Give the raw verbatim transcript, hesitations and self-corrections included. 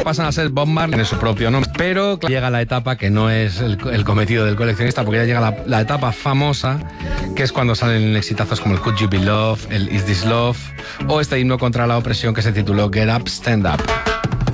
pasan a ser Bob Marley en su propio nombre. Pero llega la etapa que no es el, el cometido del coleccionista, porque ya llega la, la etapa famosa, que es cuando salen exitazos como el Could You Be Love, el Is This Love, o este himno contra la opresión que se tituló Get Up, Stand Up.